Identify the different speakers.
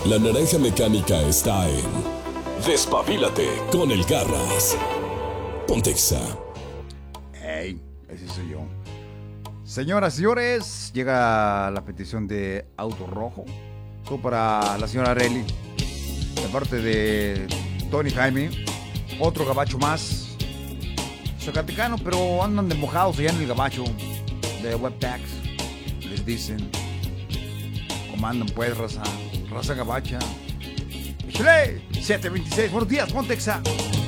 Speaker 1: La naranja mecánica está en Despabilate con el Garras. Pontexa.
Speaker 2: Ey, ese soy yo. Señoras y señores, llega la petición de Auto Rojo. Todo para la señora Arely, de parte de Tony Jaime. Otro gabacho más. Zacaticano, pero andan de mojados allá en el gabacho de Webtax. Les dicen: ¿cómo andan pues, raza? Raza gabacha. ¡Échale! 726, buenos días, Pontexa.